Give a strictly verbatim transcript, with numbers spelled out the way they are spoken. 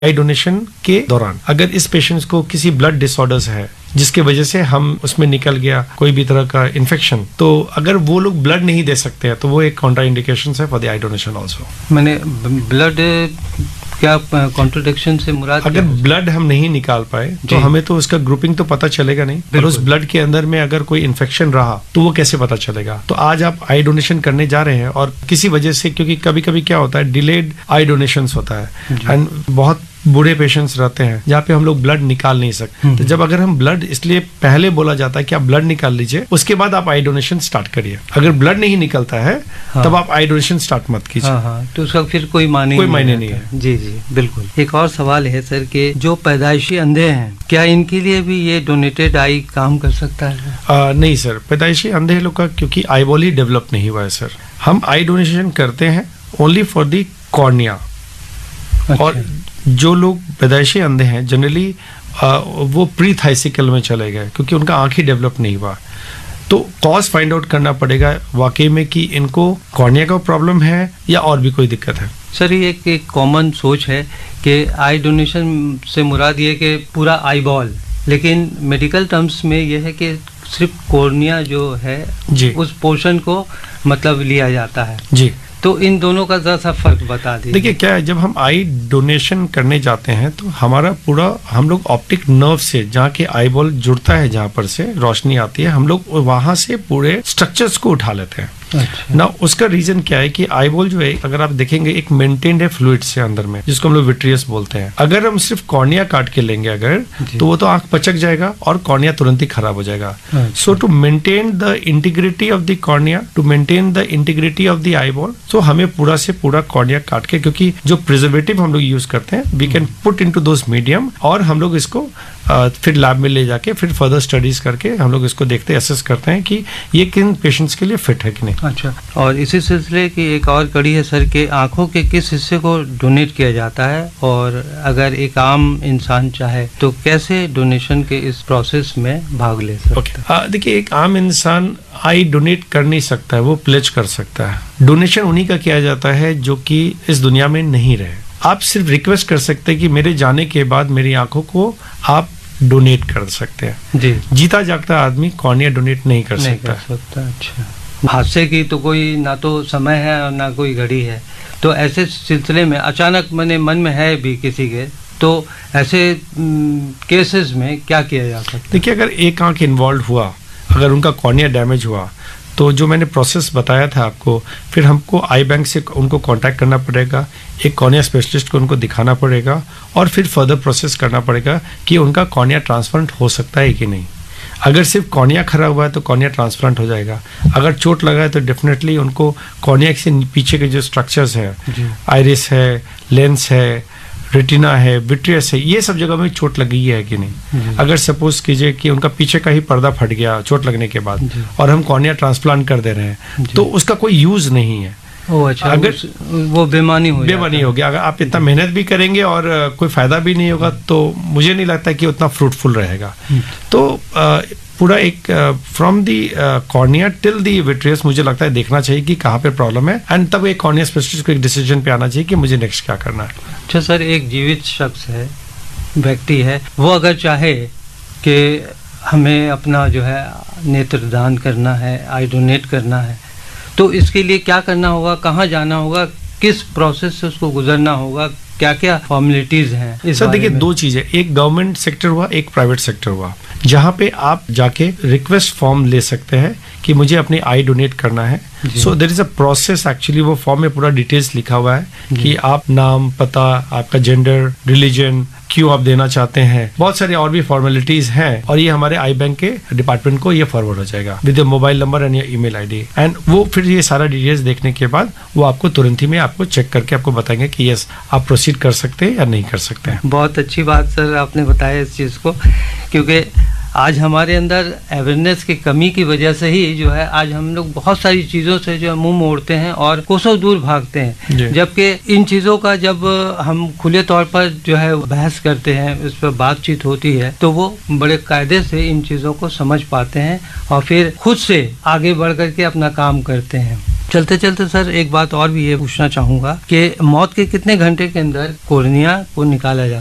आई donation के दौरान अगर इस पेशेंट्स को किसी ब्लड डिसऑर्डर्स है जिसके वजह से हम उसमें निकल गया कोई भी तरह का इन्फेक्शन, तो अगर वो लोग ब्लड नहीं दे सकते हैं तो वो एक कॉन्ट्रा इंडिकेशन है for the I donation also. मैंने ब्लड क्या कॉन्ट्रोडिक्शन से मुराद अगर ब्लड हम नहीं निकाल पाए तो हमें तो उसका ग्रुपिंग तो पता चलेगा नहीं, और उस ब्लड के अंदर में अगर कोई इन्फेक्शन रहा तो वो कैसे पता चलेगा। तो आज आप आई डोनेशन करने जा रहे हैं और किसी वजह से, क्योंकि कभी कभी क्या होता है डिलेड आई डोनेशन होता है एंड बहुत बूढ़े पेशेंट्स रहते हैं जहाँ पे हम लोग ब्लड निकाल नहीं सकते, तो जब अगर हम ब्लड, इसलिए पहले बोला जाता है कि आप ब्लड निकाल लीजिए उसके बाद आप आई डोनेशन स्टार्ट करिए। अगर ब्लड नहीं निकलता है हाँ। तब आप आई डोनेशन स्टार्ट मत कीजिए। हाँ हाँ, तो उसका फिर कोई मायने कोई मायने नहीं है। जी जी बिल्कुल। एक और सवाल है सर कि जो पैदाइशी अंधे हैं क्या इनके लिए भी ये डोनेटेड आई काम कर सकता है? आ, नहीं सर, पैदाइशी अंधे लोग का क्योंकि आईबॉल ही डेवलप नहीं हुआ है सर, हम आई डोनेशन करते हैं ओनली फॉर दी कॉर्निया। और जो लोग पैदाइशी अंधे हैं जनरली वो प्री थाइसिकल में चले गए क्योंकि उनका आंख ही डेवलप नहीं हुआ, तो कॉज फाइंड आउट करना पड़ेगा वाकई में कि इनको कॉर्निया का प्रॉब्लम है या और भी कोई दिक्कत है। सर ये एक, एक कॉमन सोच है कि आई डोनेशन से मुराद ये कि पूरा आई बॉल, लेकिन मेडिकल टर्म्स में ये है कि सिर्फ कॉर्निया जो है जी उस पोर्शन को मतलब लिया जाता है जी। तो इन दोनों का जरा सा फर्क बता दीजिए। देखिए क्या है, जब हम आई डोनेशन करने जाते हैं तो हमारा पूरा हम लोग ऑप्टिक नर्व से जहाँ के आई बॉल जुड़ता है, जहाँ पर से रोशनी आती है, हम लोग वहां से पूरे स्ट्रक्चर्स को उठा लेते हैं। अच्छा। ना उसका रीजन क्या है कि आई बॉल जो है अगर आप देखेंगे एक मेंटेन्ड है फ्लूइड से अंदर में, जिसको हम लोग विट्रियस बोलते हैं। अगर हम सिर्फ कॉर्निया काट के लेंगे अगर तो वो तो आंख पचक जाएगा और कॉर्निया तुरंत ही खराब हो जाएगा। सो to maintain the integrity of the cornea, to maintain the integrity of the eye ball, सो हमें पूरा से पूरा कॉर्निया काट के, क्योंकि जो प्रिजर्वेटिव हम लोग यूज करते हैं we can put into those medium, और हम लोग इसको Uh, फिर लैब में ले जाके फिर फर्दर स्टडीज करके हम लोग इसको देखते असेस करते हैं कि ये किन पेशेंट्स के लिए फिट है कि नहीं। अच्छा, और इसी सिलसिले की एक और कड़ी है सर कि आंखों के किस हिस्से को डोनेट किया जाता है, और अगर एक आम इंसान चाहे तो कैसे डोनेशन के इस प्रोसेस में भाग ले सकता okay. है? देखिए एक आम इंसान आई डोनेट कर नहीं सकता है, वो प्लेज कर सकता है। डोनेशन उन्हीं का किया जाता है जो कि इस दुनिया में नहीं रहे। आप सिर्फ रिक्वेस्ट कर सकते हैं कि मेरे जाने के बाद मेरी आंखों को आप डोनेट कर सकते हैं जी। जीता जागता आदमी कॉर्निया डोनेट नहीं कर नहीं सकता, कर सकता। अच्छा, हादसे की तो कोई ना तो समय है और ना कोई घड़ी है, तो ऐसे सिलसिले में अचानक मैंने मन में है भी किसी के, तो ऐसे केसेस में क्या किया जा सकता है? देखिए अगर एक आंख इन्वॉल्व हुआ, अगर उनका कॉर्निया डैमेज हुआ, तो जो मैंने प्रोसेस बताया था आपको, फिर हमको आई बैंक से उनको कांटेक्ट करना पड़ेगा, एक कॉर्निया स्पेशलिस्ट को उनको दिखाना पड़ेगा, और फिर फर्दर प्रोसेस करना पड़ेगा कि उनका कॉर्निया ट्रांसप्लांट हो सकता है कि नहीं। अगर सिर्फ कॉर्निया खराब हुआ है तो कॉर्निया ट्रांसप्लांट हो जाएगा, अगर चोट लगा है तो डेफिनेटली उनको कॉर्निया से पीछे के जो स्ट्रक्चर्स है, आइरिस है, लेंस है, रेटिना है, विट्रियस है, ये सब जगह में चोट लगी है कि नहीं। अगर सपोज कीजिए कि उनका पीछे का ही पर्दा फट गया चोट लगने के बाद और हम कॉर्निया ट्रांसप्लांट कर दे रहे हैं तो उसका कोई यूज नहीं है। ओ अच्छा, अगर वो बेमानी हो बेमानी हो गया, अगर आप इतना मेहनत भी करेंगे और कोई फायदा भी नहीं होगा तो मुझे नहीं लगता कि उतना फ्रूटफुल रहेगा। तो पूरा एक from the cornea till the vitreous मुझे लगता है देखना चाहिए कि कहाँ पे प्रॉब्लम है, एंड तब एक कॉर्निया स्पेशलिस्ट को एक डिसीजन पे आना चाहिए कि मुझे नेक्स्ट क्या करना है। अच्छा सर, एक जीवित शख्स है, व्यक्ति है, वो अगर चाहे कि हमें अपना जो है नेत्रदान करना है, आई डोनेट करना है, तो इसके लिए क्या करना होगा, कहाँ जाना होगा, किस प्रोसेस से उसको गुजरना होगा, क्या क्या फॉर्मेलिटीज हैं? सर देखिए दो चीजें, एक गवर्नमेंट सेक्टर हुआ, एक प्राइवेट सेक्टर हुआ, जहाँ पे आप जाके रिक्वेस्ट फॉर्म ले सकते हैं कि मुझे अपनी आई डोनेट करना है। So there is a process, actually वो फॉर्म में पूरा डिटेल्स लिखा हुआ है कि आप नाम, पता, आपका जेंडर, रिलीजन, क्यों आप देना चाहते हैं, बहुत सारी और भी फॉर्मेलिटीज हैं, और ये हमारे आई बैंक के डिपार्टमेंट को ये फॉरवर्ड हो जाएगा with your mobile number and your email ID, and वो फिर ये सारा डिटेल्स देखने के बाद वो आपको तुरंत ही में आपको चेक करके आपको बताएंगे कि यस आप प्रोसीड कर सकते हैं या नहीं कर सकते हैं। बहुत अच्छी बात सर आपने बताया इस चीज़ को, क्योंकि आज हमारे अंदर अवेयरनेस की कमी की वजह से ही जो है आज हम लोग बहुत सारी चीज़ों से जो है मुंह मोड़ते हैं और कोसों दूर भागते हैं, जबकि इन चीज़ों का जब हम खुले तौर पर जो है बहस करते हैं, उस पर बातचीत होती है, तो वो बड़े कायदे से इन चीज़ों को समझ पाते हैं और फिर खुद से आगे बढ़ करके अपना काम करते हैं। चलते चलते सर एक बात और भी ये पूछना चाहूँगा कि मौत के कितने घंटे के अंदर कोर्निया को निकाला जाता है?